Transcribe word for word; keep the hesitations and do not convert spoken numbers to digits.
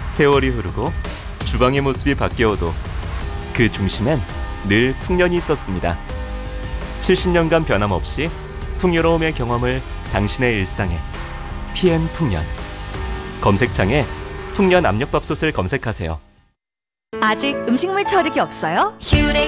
세월이 흐르고 주방의 모습이 바뀌어도 그 중심엔 늘 풍년이 있었습니다. 칠십 년간 변함없이 풍요로움의 경험을 당신의 일상에 피엔풍년. 검색창에 풍년 압력밥솥을 검색하세요. 아직 음식물 처리기 없어요? 퓨렉